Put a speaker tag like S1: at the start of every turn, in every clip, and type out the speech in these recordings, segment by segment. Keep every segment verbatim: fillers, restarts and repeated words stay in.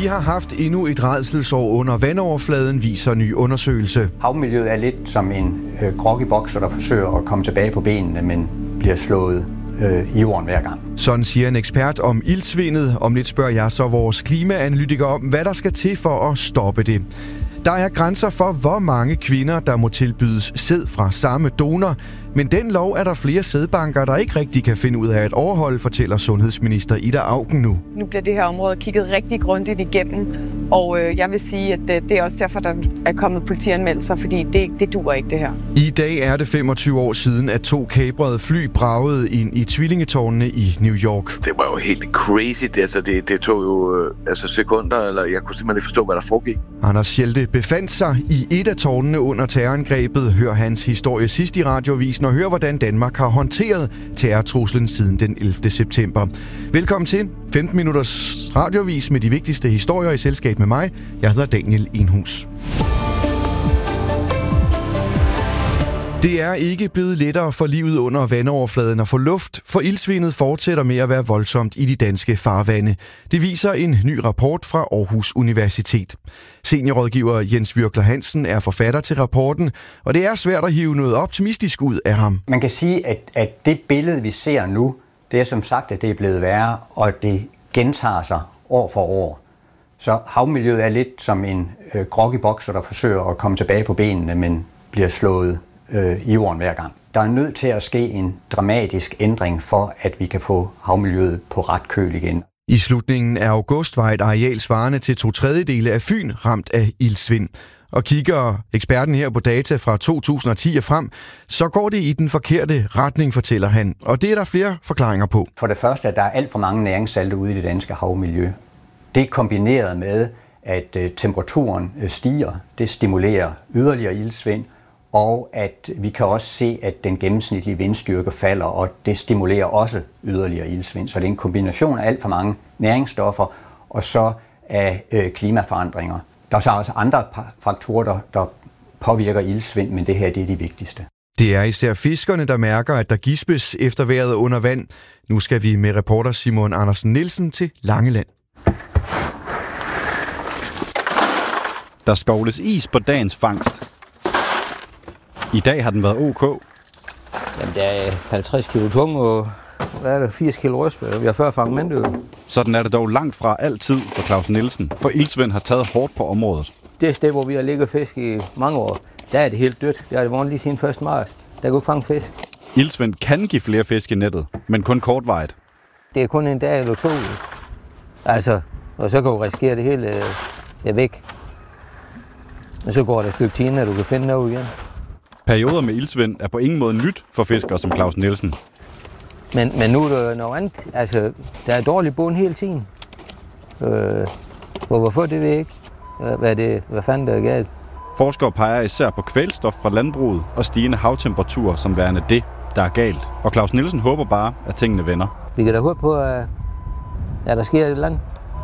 S1: Vi har haft endnu et rædselsår under vandoverfladen, viser ny undersøgelse.
S2: Havmiljøet er lidt som en øh, groggy bokser, der forsøger at komme tilbage på benene, men bliver slået øh, i jorden hver gang.
S1: Sådan siger en ekspert om iltsvindet. Om lidt spørger jeg så vores klimaanalytiker om, hvad der skal til for at stoppe det. Der er grænser for, hvor mange kvinder, der må tilbydes sæd fra samme donor. Men den lov er der flere sædbanker, der ikke rigtig kan finde ud af at overholde, fortæller sundhedsminister Ida Auken nu.
S3: Nu bliver det her område kigget rigtig grundigt igennem, og øh, jeg vil sige, at det, det er også derfor, der er kommet politianmeldelser, fordi det, det duer ikke det her.
S1: I dag er det femogtyve år siden, at to kabrede fly bragede ind i tvillingetårnene i New York.
S4: Det var jo helt crazy. Altså, det, det tog jo øh, altså sekunder, eller jeg kunne simpelthen ikke forstå, hvad der foregik.
S1: Anders Schelte befandt sig i et af tårnene under terrorangrebet. Hør hans historie sidst i Radioavisen og hør, hvordan Danmark har håndteret terrortruslen siden den ellevte september. Velkommen til femten minutters radioavis med de vigtigste historier i selskab med mig. Jeg hedder Daniel Enhus. Det er ikke blevet lettere for livet under vandoverfladen at få luft, for iltsvindet fortsætter med at være voldsomt i de danske farvande. Det viser en ny rapport fra Aarhus Universitet. Seniorrådgiver Jens Virkler Hansen er forfatter til rapporten, og det er svært at hive noget optimistisk ud af ham.
S2: Man kan sige, at, at det billede, vi ser nu, det er som sagt, at det er blevet værre, og det gentager sig år for år. Så havmiljøet er lidt som en øh, groggy bokser, der forsøger at komme tilbage på benene, men bliver slået i jorden hver gang. Der er nødt til at ske en dramatisk ændring for, at vi kan få havmiljøet på ret køl igen.
S1: I slutningen af august var et areal svarende til to tredjedele af Fyn ramt af iltsvind. Og kigger eksperten her på data fra to tusind og ti og frem, så går det i den forkerte retning, fortæller han. Og det er der flere forklaringer på.
S2: For det første, at der er alt for mange næringssalte ude i det danske havmiljø. Det er kombineret med, at temperaturen stiger. Det stimulerer yderligere iltsvind. Og at vi kan også se, at den gennemsnitlige vindstyrke falder, og det stimulerer også yderligere iltsvind. Så det er en kombination af alt for mange næringsstoffer, og så af øh, klimaforandringer. Der er så også andre faktorer, der, der påvirker iltsvind, men det her det er de vigtigste.
S1: Det er især fiskerne, der mærker, at der gispes efter vejret under vand. Nu skal vi med reporter Simon Andersen Nielsen til Langeland.
S5: Der skovles is på dagens fangst. I dag har den været ok.
S6: Jamen, det er halvtreds kilo tung og hvad er det, firs kilo røstbøger. Vi har før fanget mandøl.
S5: Sådan er det dog langt fra altid for Claus Nielsen, for iltsvind har taget hårdt på området.
S6: Det sted, hvor vi har ligget fisk i mange år, der er det helt dødt. Det har det været lige siden første marts. Der kan ikke fange fisk.
S5: Iltsvind kan give flere fisk i nettet, men kun kortvarigt.
S6: Det er kun en dag eller to. Altså, og så kan du risikere det hele er væk. Og så går der et stykke tid, når du kan finde noget igen.
S5: Perioder med iltsvind er på ingen måde nyt for fiskere som Claus Nielsen.
S6: Men, men nu er der noget andet. Altså, der er dårlig bund hele tiden. Øh, hvorfor det ved jeg ikke. Hvad, det, hvad fanden der er galt?
S5: Forskere peger især på kvælstof fra landbruget og stigende havtemperaturer som værende det, der er galt. Og Claus Nielsen håber bare, at tingene vender.
S6: Vi kan da håbe på, at der sker et eller andet.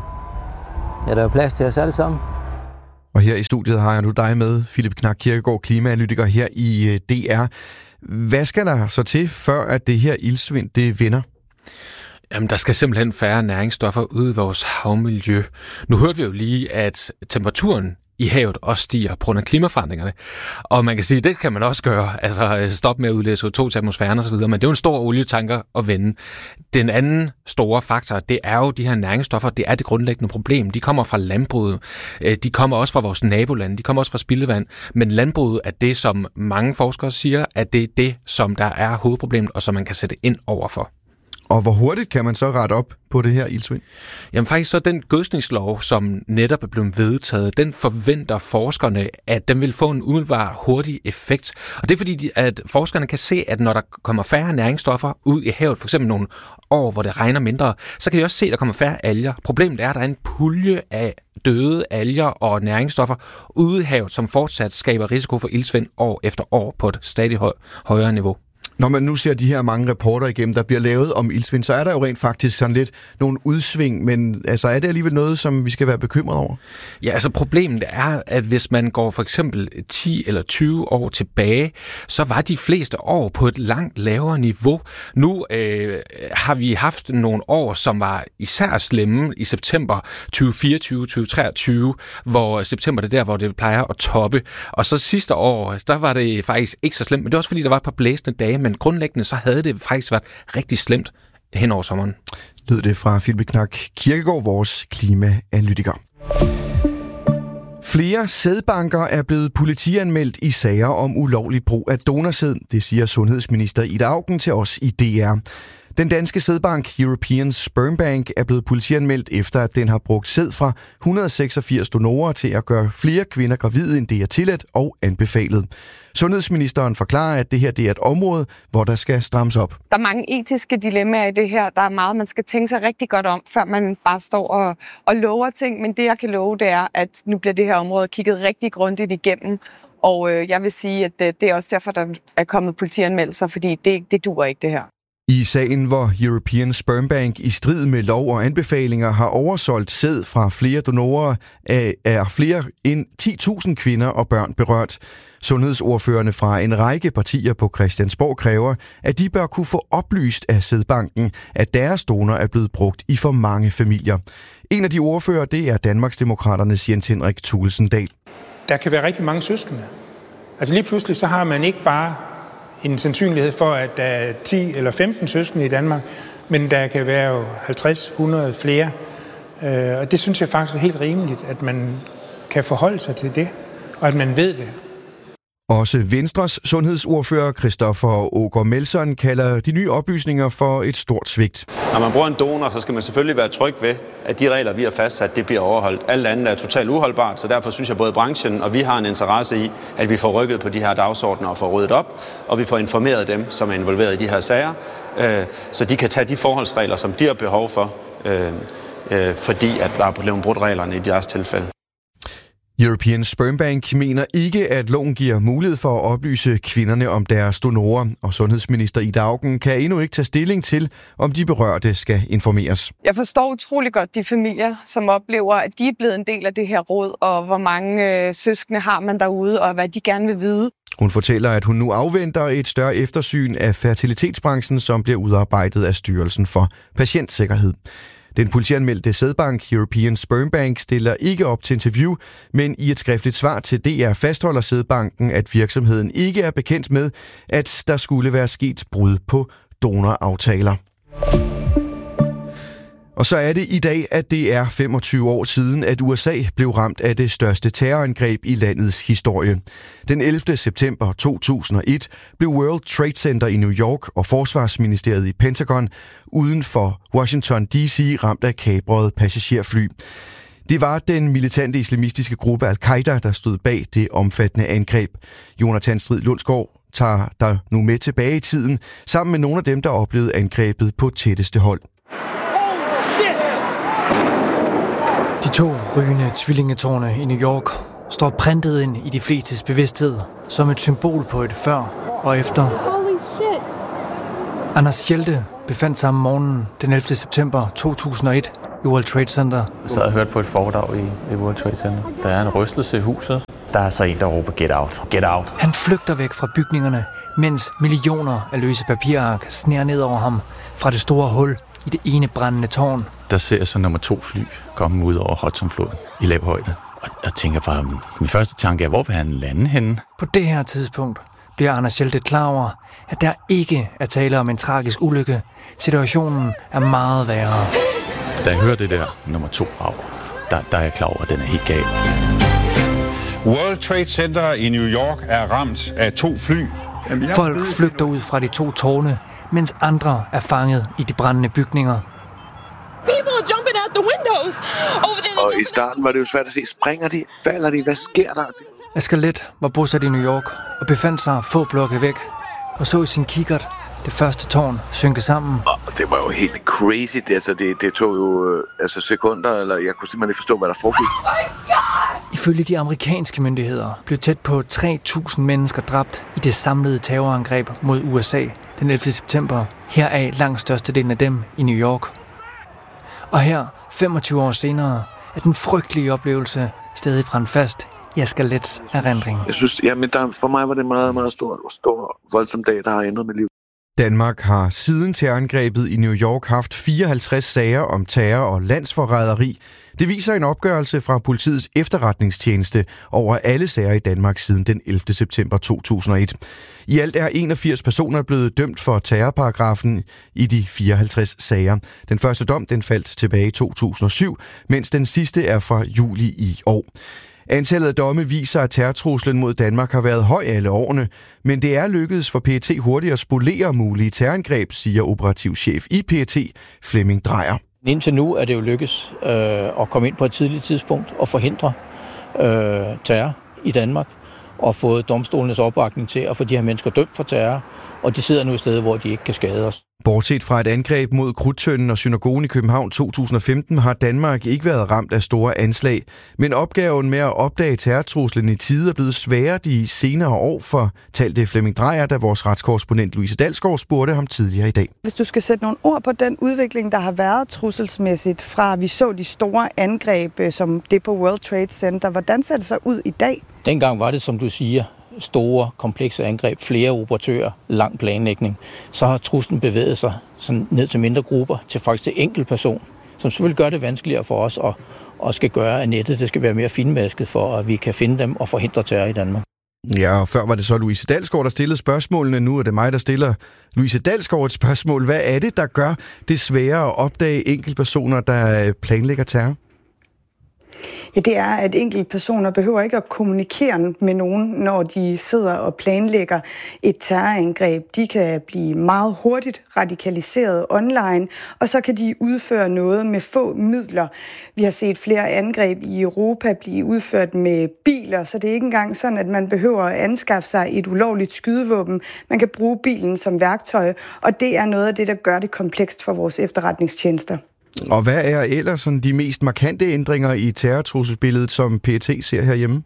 S6: Er der plads til os alle sammen?
S1: Og her i studiet har jeg nu dig med, Philip Knak Kirkegaard, klimaanalytiker her i D R. Hvad skal der så til, før at det her iltsvind, det vender?
S7: Jamen, der skal simpelthen færre næringsstoffer ud i vores havmiljø. Nu hørte vi jo lige, at temperaturen i havet også stiger på grund af klimaforandringerne. Og man kan sige, at det kan man også gøre, altså stoppe med at udlede C O to til atmosfæren og så videre, men det er jo en stor olietanker at vende. Den anden store faktor, det er jo de her næringsstoffer, det er det grundlæggende problem. De kommer fra landbruget, de kommer også fra vores nabolande, de kommer også fra spildevand, men landbruget er det, som mange forskere siger, at det er det, som der er hovedproblemet, og som man kan sætte ind overfor.
S1: Og hvor hurtigt kan man så rette op på det her iltsvind?
S7: Jamen faktisk så den gødskningslov, som netop er blevet vedtaget, den forventer forskerne, at den vil få en umiddelbar hurtig effekt. Og det er fordi, at forskerne kan se, at når der kommer færre næringsstoffer ud i havet, for eksempel nogle år, hvor det regner mindre, så kan de også se, at der kommer færre alger. Problemet er, at der er en pulje af døde alger og næringsstoffer ude i havet, som fortsat skaber risiko for iltsvind år efter år på et stadig høj, højere niveau.
S1: Når man nu ser de her mange rapporter igennem, der bliver lavet om iltsvind, så er der jo rent faktisk sådan lidt nogle udsving, men altså, er det alligevel noget, som vi skal være bekymret over?
S7: Ja, altså problemet er, at hvis man går for eksempel ti eller tyve år tilbage, så var de fleste år på et langt lavere niveau. Nu øh, har vi haft nogle år, som var især slemme i september tyve fireogtyve tyve treogtyve, hvor september det er der, hvor det plejer at toppe. Og så sidste år, der var det faktisk ikke så slemt, men det var også fordi, der var et par blæsende dage, men grundlæggende så havde det faktisk været rigtig slemt hen over sommeren.
S1: Lød det fra Philip Knak Kirkegaard, vores klimaanalytiker. Flere sædbanker er blevet politianmeldt i sager om ulovlig brug af donorsæd, det siger sundhedsminister Ida Auken til os i D R. Den danske sædbank European Sperm Bank er blevet politianmeldt efter, at den har brugt sæd fra et hundrede og seksogfirs donorer til at gøre flere kvinder gravide, end det er tilladt og anbefalet. Sundhedsministeren forklarer, at det her det er et område, hvor der skal strammes op.
S3: Der er mange etiske dilemmaer i det her. Der er meget, man skal tænke sig rigtig godt om, før man bare står og, og lover ting. Men det, jeg kan love, det er, at nu bliver det her område kigget rigtig grundigt igennem. Og øh, jeg vil sige, at det, det er også derfor, der er kommet politianmeldelser, fordi det, det duer ikke, det her.
S1: I sagen, hvor European Sperm Bank i strid med lov og anbefalinger har oversolgt sæd fra flere donorer, er flere end ti tusind kvinder og børn berørt. Sundhedsordførerne fra en række partier på Christiansborg kræver, at de bør kunne få oplyst af sædbanken, at deres donor er blevet brugt i for mange familier. En af de ordfører, det er Danmarksdemokraternes Jens Henrik Thulesen Dahl.
S8: Der kan være rigtig mange søskende. Altså lige pludselig så har man ikke bare en sandsynlighed for, at der er ti eller femten søskende i Danmark, men der kan være jo halvtreds hundrede flere. Og det synes jeg faktisk er helt rimeligt, at man kan forholde sig til det, og at man ved det.
S1: Også Venstres sundhedsordfører Christoffer Aagaard Melson kalder de nye oplysninger for et stort svigt.
S9: Når man bruger en donor, så skal man selvfølgelig være tryg ved, at de regler, vi har fastsat, det bliver overholdt. Alt andet er totalt uholdbart, så derfor synes jeg både branchen og vi har en interesse i, at vi får rykket på de her dagsordner og får ryddet op, og vi får informeret dem, som er involveret i de her sager, så de kan tage de forholdsregler, som de har behov for, fordi at der er blevet brudt reglerne i deres tilfælde.
S1: European Sperm Bank mener ikke, at loven giver mulighed for at oplyse kvinderne om deres donorer, og sundhedsminister Ida Auken kan endnu ikke tage stilling til, om de berørte skal informeres.
S3: Jeg forstår utrolig godt de familier, som oplever, at de er blevet en del af det her råd, og hvor mange øh, søskende har man derude, og hvad de gerne vil vide.
S1: Hun fortæller, at hun nu afventer et større eftersyn af fertilitetsbranchen, som bliver udarbejdet af Styrelsen for Patientsikkerhed. Den politianmeldte sædbank European Sperm Bank stiller ikke op til interview, men i et skriftligt svar til D R fastholder sædbanken, at virksomheden ikke er bekendt med, at der skulle være sket brud på donoraftaler. Og så er det i dag, at det er femogtyve år siden, at U S A blev ramt af det største terrorangreb i landets historie. Den ellevte september to tusind og et blev World Trade Center i New York og Forsvarsministeriet i Pentagon uden for Washington D C ramt af kabrede passagerfly. Det var den militante islamistiske gruppe Al-Qaida, der stod bag det omfattende angreb. Jonathan Strid Lundsgaard tager der nu med tilbage i tiden, sammen med nogle af dem, der oplevede angrebet på tætteste hold.
S10: De to rygende tvillingetårne i New York står printet ind i de flestes bevidsthed som et symbol på et før og efter.
S11: Holy shit.
S10: Anders Hjelte befandt sig om morgenen den ellevte september to tusind og et i World Trade Center.
S12: Jeg sad og hørte på et foredrag i, i World Trade Center. Der er en rystelse i huset. Der er så en, der råber get out, get out.
S10: Han flygter væk fra bygningerne, mens millioner af løse papirark sner ned over ham fra det store hul i det ene brændende tårn.
S12: Der ser jeg så nummer to fly komme ud over Hudsonfloden i lav højde. Og jeg tænker bare, min første tanke er, hvor vil han lande henne?
S10: På det her tidspunkt bliver Anders Hjelte klar over, at der ikke er tale om en tragisk ulykke. Situationen er meget værre.
S12: Da jeg hører det der nummer to af, der, der er jeg klar over, at den er helt gal.
S13: World Trade Center i New York er ramt af to fly.
S10: Folk flygter ud fra de to tårne, mens andre er fanget i de brændende bygninger.
S11: People are jumping out the windows. Over there.
S4: Og i starten var det jo svært at se, springer de, falder de, hvad sker der?
S10: Asger Leth var bosat i New York og befandt sig få blokke væk og så i sin kikkert det første tårn synke sammen.
S4: Og det var jo helt crazy, det, altså det, det tog jo øh, altså sekunder, eller jeg kunne simpelthen ikke forstå, hvad der foregik.
S10: I Ifølge de amerikanske myndigheder blev tæt på tre tusind mennesker dræbt i det samlede terrorangreb mod U S A den ellevte september. Heraf langt størstedelen af dem i New York. Og her, femogtyve år senere, er den frygtelige oplevelse stadig brændt fast i Asger Leths erindring.
S4: Jeg synes, ja, men der, for mig var det meget, meget stort, stor, voldsom dag, der har ændret mit liv.
S1: Danmark har siden terrorangrebet i New York haft fireoghalvtreds sager om terror og landsforræderi. Det viser en opgørelse fra politiets efterretningstjeneste over alle sager i Danmark siden den ellevte september to tusind og et. I alt er enogfirs personer blevet dømt for terrorparagrafen i de fireoghalvtreds sager. Den første dom den faldt tilbage i to tusind og syv, mens den sidste er fra juli i år. Antallet af domme viser, at terrortruslen mod Danmark har været høj alle årene, men det er lykkedes for P E T hurtigt at spolere mulige terrorangreb, siger operativchef i P E T, Flemming Drejer.
S14: Indtil nu er det jo lykkes øh, at komme ind på et tidligt tidspunkt og forhindre øh, terror i Danmark, og fået domstolenes opbakning til at få de her mennesker dømt for terror, og de sidder nu et sted, hvor de ikke kan skade os.
S1: Bortset fra et angreb mod Krudttønden og synagogen i København to tusind og femten har Danmark ikke været ramt af store anslag, men opgaven med at opdage terrortruslen i tide er blevet sværere de senere år, fortalte Flemming Drejer, da vores retskorrespondent Louise Dalsgaard spurgte ham tidligere i dag.
S15: Hvis du skal sætte nogle ord på den udvikling, der har været trusselsmæssigt fra vi så de store angreb, som det på World Trade Center, hvordan ser det så ud i dag?
S14: Dengang var det, som du siger, store, komplekse angreb, flere operatører, lang planlægning. Så har truslen bevæget sig sådan ned til mindre grupper, til faktisk til enkelt person, som selvfølgelig gør det vanskeligere for os at, at skal gøre, at nettet det skal være mere finmasket, for at vi kan finde dem og forhindre terror i Danmark.
S1: Ja, og før var det så Louise Dalsgaard, der stillede spørgsmålene. Nu er det mig, der stiller Louise Dalsgaard et spørgsmål. Hvad er det, der gør det sværere at opdage enkeltpersoner, der planlægger terror?
S15: Ja, det er, at enkelte personer behøver ikke at kommunikere med nogen, når de sidder og planlægger et terrorangreb. De kan blive meget hurtigt radikaliseret online, og så kan de udføre noget med få midler. Vi har set flere angreb i Europa blive udført med biler, så det er ikke engang sådan, at man behøver at anskaffe sig et ulovligt skydevåben. Man kan bruge bilen som værktøj, og det er noget af det, der gør det komplekst for vores efterretningstjenester.
S1: Og hvad er ellers sådan de mest markante ændringer i terrortrusselsbilledet, som P E T ser herhjemme?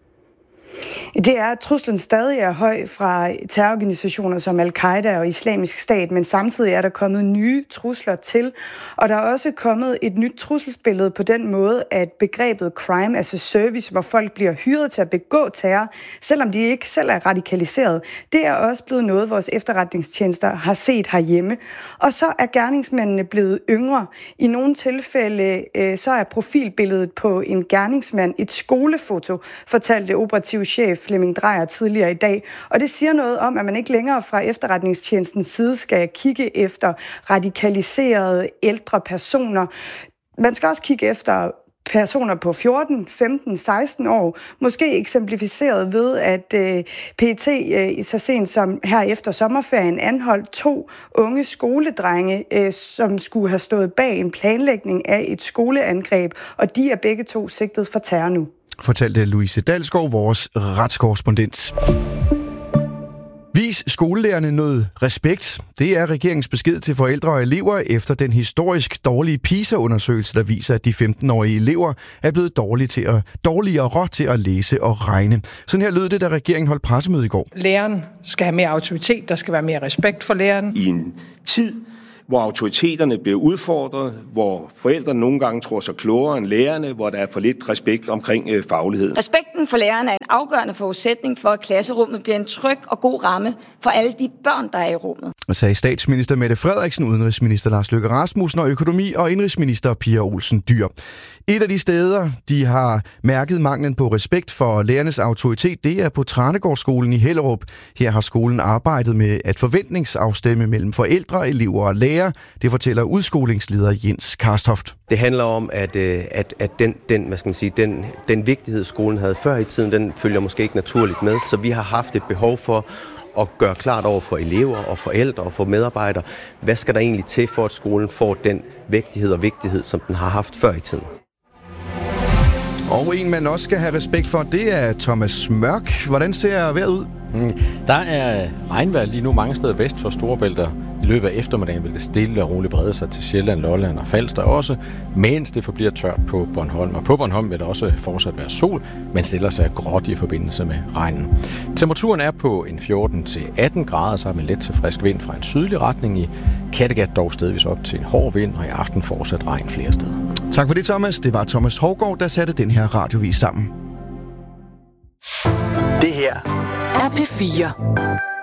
S15: Det er, at truslen stadig er høj fra terrororganisationer som Al-Qaida og Islamisk Stat, men samtidig er der kommet nye trusler til. Og der er også kommet et nyt trusselsbillede på den måde, at begrebet crime as a service, hvor folk bliver hyret til at begå terror, selvom de ikke selv er radikaliseret, det er også blevet noget, vores efterretningstjenester har set herhjemme. Og så er gerningsmændene blevet yngre. I nogle tilfælde øh, så er profilbilledet på en gerningsmand et skolefoto, fortalte operativ chef Flemming Drejer tidligere i dag. Og det siger noget om, at man ikke længere fra efterretningstjenestens side skal kigge efter radikaliserede ældre personer. Man skal også kigge efter personer på fjorten, femten, seksten år, måske eksemplificeret ved, at øh, P E T øh, så sent som her efter sommerferien anholdt to unge skoledrenge, øh, som skulle have stået bag en planlægning af et skoleangreb, og de er begge to sigtet for terror nu.
S1: Fortalte Louise Dalsgaard, vores retskorrespondent. Vis skolelærerne noget respekt. Det er regeringens besked til forældre og elever efter den historisk dårlige PISA-undersøgelse, der viser, at de femten-årige elever er blevet dårlige til at, dårligere til at læse og regne. Sådan her lød det, da regeringen holdt pressemøde i går.
S16: Læreren skal have mere autoritet, der skal være mere respekt for læreren.
S17: I en tid, hvor autoriteterne bliver udfordret, hvor forældrene nogle gange tror sig klogere end lærerne, hvor der er for lidt respekt omkring øh, faglighed.
S18: Respekten for lærerne er en afgørende forudsætning for, at klasserummet bliver en tryg og god ramme for alle de børn, der er i rummet.
S1: Og sagde statsminister Mette Frederiksen, udenrigsminister Lars Løkke Rasmussen og økonomi- og indrigsminister Pia Olsen Dyhr. Et af de steder, de har mærket manglen på respekt for lærernes autoritet, det er på Tranegårdsskolen i Hellerup. Her har skolen arbejdet med at forventningsafstemme mellem forældre, elever og lærere. Det fortæller udskolingsleder Jens Karstoft.
S19: Det handler om, at, at, at den, den, hvad skal man sige, den, den vigtighed, skolen havde før i tiden, den følger måske ikke naturligt med. Så vi har haft et behov for at gøre klart over for elever og forældre og for medarbejdere, hvad skal der egentlig til for, at skolen får den vægtighed og vigtighed, som den har haft før i tiden.
S1: Og en, man også skal have respekt for, det er Thomas Mørk. Hvordan ser vejret ud?
S20: Mm, der er regnvejr lige nu mange steder vest for Storebælt og I løbet af eftermiddagen vil det stille og roligt brede sig til Sjælland, Lolland og Falster også, mens det forbliver tørt på Bornholm. Og på Bornholm vil der også fortsat være sol, men stiller sig gråt i forbindelse med regnen. Temperaturen er på en fjorten til atten grader, så har man let til frisk vind fra en sydlig retning. I Kattegat dog stedvis op til en hård vind, og i aften fortsat regn flere steder.
S1: Tak for det, Thomas. Det var Thomas Hovgaard, der satte den her radiovis sammen.
S21: Det her er P fire.